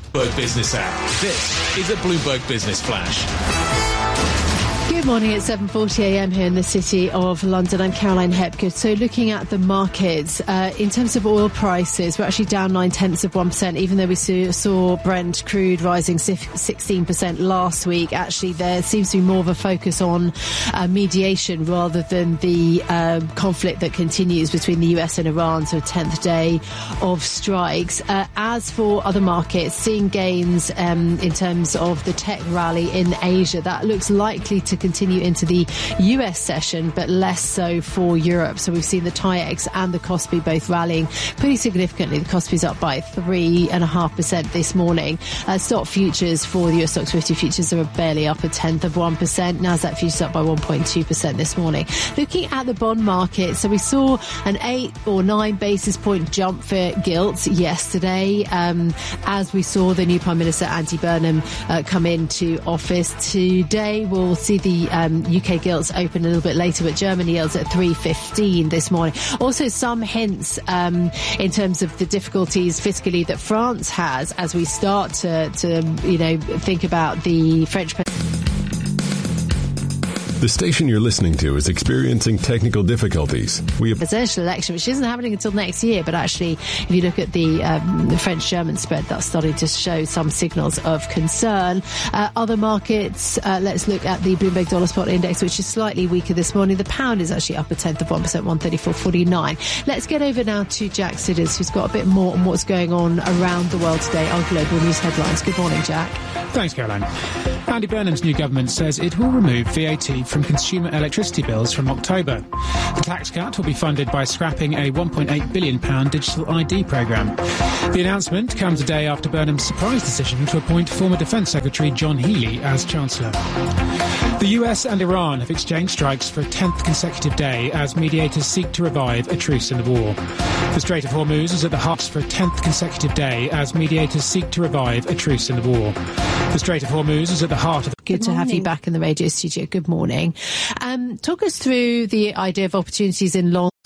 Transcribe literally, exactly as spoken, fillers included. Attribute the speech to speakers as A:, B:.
A: Bloomberg Business app. This is a Bloomberg Business Flash.
B: Good morning, it's seven forty a m here in the city of London. I'm Caroline Hepgood. So looking at the markets, uh, in terms of oil prices, we're actually down nine tenths of one percent, even though we saw, saw Brent crude rising sixteen percent last week. Actually, there seems to be more of a focus on uh, mediation rather than the uh, conflict that continues between the U S and Iran, so tenth day of strikes. Uh, as for other markets, seeing gains um, in terms of the tech rally in Asia, that looks likely to continue into the U S session, but less so for Europe. So we've seen the TAIEX and the Kospi both rallying pretty significantly. The Kospi's up by three and a half percent this morning. Uh, stock futures for the U S Stocks fifty futures are barely up a tenth of one percent. Nasdaq futures up by one point two percent this morning. Looking at the bond market, so we saw an eight or nine basis point jump for gilts yesterday, um, as we saw the new Prime Minister Andy Burnham uh, come into office. Today we'll see the The um, U K gilts open a little bit later, but Germany yields at three fifteen this morning. Also, some hints um, in terms of the difficulties fiscally that France has as we start to, to you know, think about the French.
C: The station you're listening to is experiencing technical difficulties. We have
B: presidential election, which isn't happening until next year, but actually, if you look at the, um, the French-German spread, that's starting to show some signals of concern. Uh, other markets, uh, let's look at the Bloomberg Dollar Spot Index, which is slightly weaker this morning. The pound is actually up a tenth of one percent, one thirty-four forty-nine. Let's get over now to Jack Sidders, who's got a bit more on what's going on around the world today, our global news headlines. Good morning, Jack.
D: Thanks, Caroline. Andy Burnham's new government says it will remove V A T from consumer electricity bills from October. The tax cut will be funded by scrapping a one point eight billion pounds digital I D programme. The announcement comes a day after Burnham's surprise decision to appoint former Defence Secretary John Healey as Chancellor. The U S and Iran have exchanged strikes for a tenth consecutive day as mediators seek to revive a truce in the war. The Strait of Hormuz is at the heart for a tenth consecutive day as mediators seek to revive a truce in the war. The Strait of Hormuz is at the heart of...
B: Good to have you back in the radio studio. Good morning. Um, talk us through the idea of opportunities in long